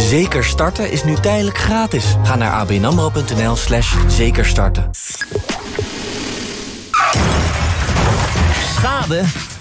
Zeker starten is nu tijdelijk gratis. Ga naar abnamro.nl/zekerstarten. Schade?